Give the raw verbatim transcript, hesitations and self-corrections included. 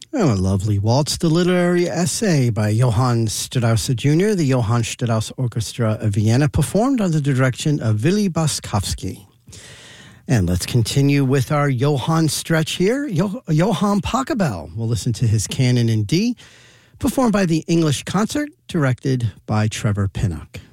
Oh, a lovely waltz, the literary essay by Johann Strauss Junior The Johann Strauss Orchestra of Vienna, performed under the direction of Willy Boskowski. And let's continue with our Johann stretch here. Jo- Johann Pachelbel. We'll listen to his Canon in D, performed by the English Concert, directed by Trevor Pinnock.